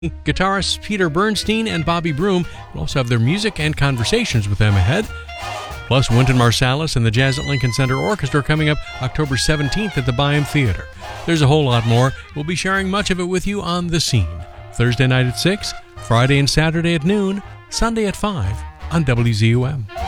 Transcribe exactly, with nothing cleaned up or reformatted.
Guitarists Peter Bernstein and Bobby Broom will also have their music and conversations with them ahead. Plus, Wynton Marsalis and the Jazz at Lincoln Center Orchestra coming up October seventeenth at the Byham Theater. There's a whole lot more. We'll be sharing much of it with you on The Scene. Thursday night at six, Friday and Saturday at noon, Sunday at five on W Z U M.